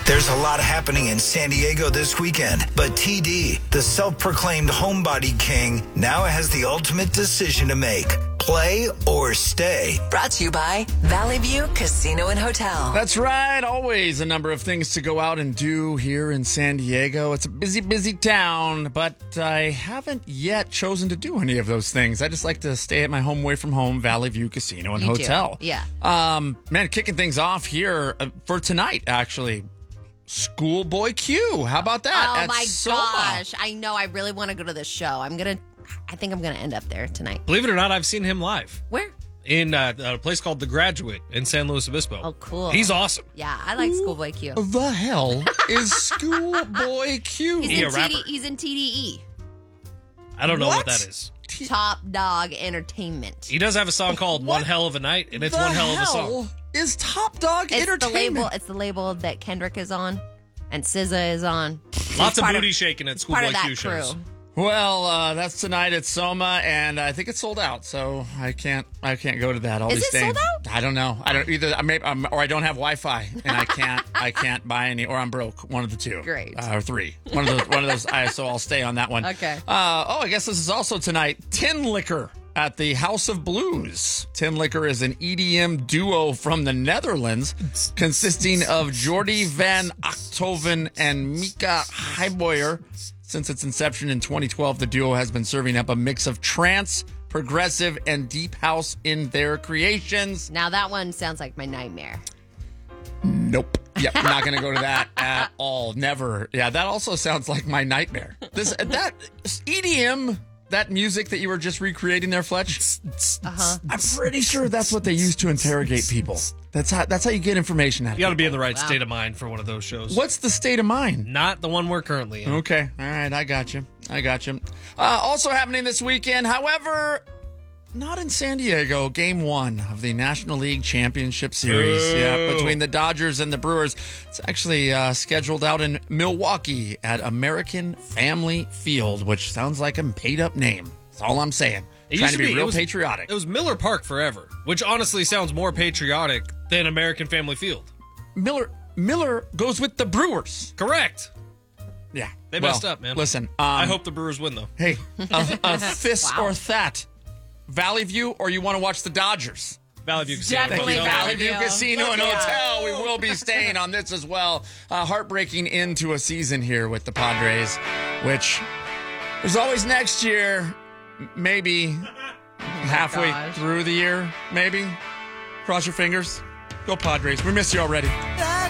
There's a lot happening in San Diego this weekend, but TD, the self-proclaimed homebody king, now has the ultimate decision to make. Play or stay. Brought to you by Valley View Casino and Hotel. That's right. Always a number of things to go out and do here in San Diego. It's a busy, busy town, but I haven't yet chosen to do any of those things. I just like to stay at my home away from home, Valley View Casino and Hotel. Yeah. Man, kicking things off here for tonight, actually. Schoolboy Q. How about that? Oh at my Soma. gosh. I know. I really want to go to this show. I think I'm going to end up there tonight. Believe it or not, I've seen him live Where? in a place called The Graduate in San Luis Obispo. Oh, cool. He's awesome. Yeah, I like Schoolboy Q. The hell is Schoolboy Q? He's a rapper. He's in TDE. I don't know what What? that is. Top Dog Entertainment. He does have a song called One Hell of a Night, and it's The one hell of a song. hell is Top Dog Entertainment? It's the label that Kendrick is on and SZA is on. Lots of part booty shaking at part Schoolboy of that Q shows. crew. Well, that's tonight at Soma, and I think it's sold out, so I can't go to that. I'll Is be it staying. sold out? I don't know. I don't either. Or I don't have Wi-Fi, and I can't buy any, or I'm broke. One of the two. Great. Or three. One of those. So I'll stay on that one. Okay. I guess this is also tonight. Tin Liquor at the House of Blues. Tin Liquor is an EDM duo from the Netherlands consisting of Jordi van Achtoven and Mika Heiboyer. Since its inception in 2012, the duo has been serving up a mix of trance, progressive, and deep house in their creations. Now that one sounds like my nightmare. Nope. Yep, not going to go to that at all. Never. Yeah, that also sounds like my nightmare. That EDM, that music that you were just recreating there, Fletch. I'm pretty sure that's what they use to interrogate people. That's how you get information out of You got to people. be in the right state of mind for one of those shows. What's the state of mind? Not the one we're currently in. Okay. All right. I got you. Also happening this weekend, however, not in San Diego. Game 1 of the National League Championship Series. Yeah, between the Dodgers and the Brewers. It's actually scheduled out in Milwaukee at American Family Field, which sounds like a made-up name. That's all I'm saying. It Trying used to be it real was- patriotic. It was Miller Park forever, which honestly sounds more patriotic than American Family Field. Miller goes with the Brewers. Correct. Yeah. They messed up, man. Listen. I hope the Brewers win, though. Hey, a this or that. Valley View, or you want to watch the Dodgers? Valley View Casino. Definitely Hotel. Valley Valley View View. Casino and Hotel. We will be staying on this as well. Heartbreaking into a season here with the Padres, which there's always next year, maybe halfway gosh. through the year, maybe. Cross your fingers. Go Padres. We miss you already.